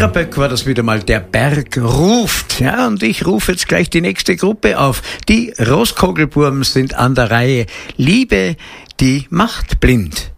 Traböck war das wieder mal, der Berg ruft. Ja, und ich rufe jetzt gleich die nächste Gruppe auf. Die Roskogelburms sind an der Reihe. Liebe, die macht blind.